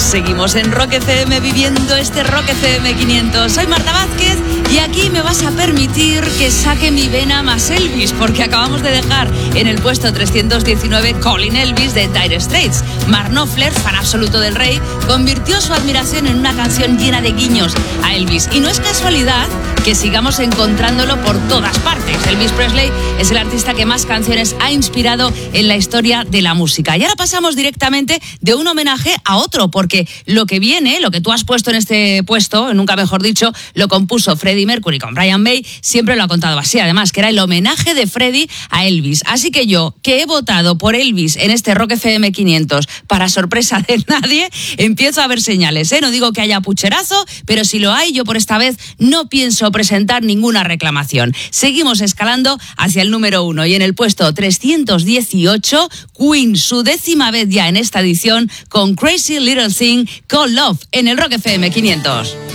Seguimos en Rock FM viviendo este Rock FM 500. Soy Marta Vázquez y aquí me vas a permitir que saque mi vena más Elvis, porque acabamos de dejar en el puesto 319 Calling Elvis de Dire Straits. Mark Knopfler, fan absoluto del rey, convirtió su admiración en una canción llena de guiños a Elvis. Y no es casualidad que sigamos encontrándolo por todas partes. Elvis Presley es el artista que más canciones ha inspirado en la historia de la música. Y ahora pasamos directamente de un homenaje a otro, porque lo que viene, lo que tú has puesto en este puesto, nunca mejor dicho, lo compuso Freddie Mercury con Brian May, siempre lo ha contado así, además, que era el homenaje de Freddie a Elvis. Así que yo, que he votado por Elvis en este Rock FM 500, para sorpresa de nadie, empiezo a ver señales, ¿eh? No digo que haya pucherazo, pero si lo hay, yo por esta vez no pienso presentar ninguna reclamación. Seguimos escalando hacia el número 1 y en el puesto 318, Queen, su 10ª vez ya en esta edición, con Crazy Little Thing Called Love en el Rock FM 500.